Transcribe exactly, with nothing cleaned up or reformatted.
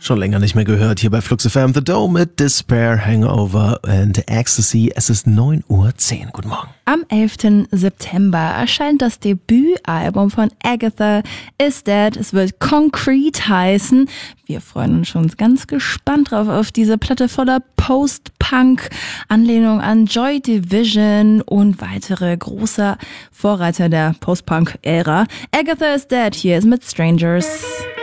Schon länger nicht mehr gehört hier bei Flux F M. The Dome mit Despair, Hangover and Ecstasy. Es ist neun Uhr zehn. Guten Morgen. Am elften September erscheint das Debütalbum von Agatha Is Dead. Es wird Concrete heißen. Wir freuen uns schon ganz gespannt drauf auf diese Platte voller Post-Punk, Anlehnung an Joy Division und weitere große Vorreiter der Post-Punk-Ära. Agatha Is Dead hier ist mit Strangers.